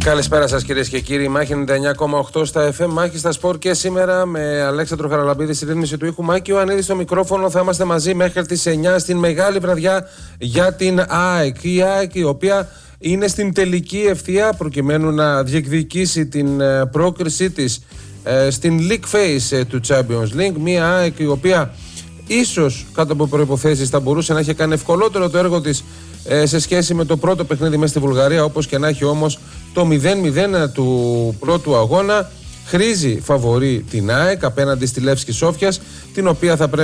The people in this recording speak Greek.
Καλησπέρα σας κυρίες και κύριοι. Μάχη 99,8 στα FM, μάχη στα σπορ και σήμερα με Αλέξανδρο Χαραλαμπίδη στη ρύθμιση του ήχου, Μάκη Ιωαννίδη στο μικρόφωνο. Θα είμαστε μαζί μέχρι τις 9 στην μεγάλη βραδιά για την ΑΕΚ. Η ΑΕΚ η οποία είναι στην τελική ευθεία προκειμένου να διεκδικήσει την πρόκρισή της στην League Phase του Champions League. Μια ΑΕΚ η οποία ίσως κάτω από προϋποθέσεις θα μπορούσε να έχει κάνει ευκολότερο το έργο της σε σχέση με το πρώτο παιχνίδι μέσα στη Βουλγαρία. Όπως και να έχει όμως, το 0-0 του πρώτου αγώνα χρήζει φαβορί την ΑΕΚ απέναντι στη Λεύσκη Σόφιας, την οποία θα πρέπει